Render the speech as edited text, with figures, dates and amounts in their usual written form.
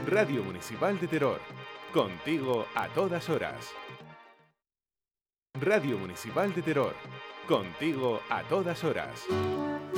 Radio Municipal de Teror. Contigo a todas horas. Radio Municipal de Teror. Contigo a todas horas.